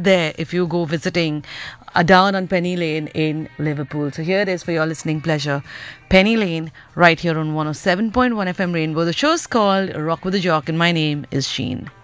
there if you go visiting down on Penny Lane in Liverpool. So here it is for your listening pleasure. Penny Lane, right here on 107.1 FM Rainbow. The show's called Rock with the Jock, and my name is Sheen.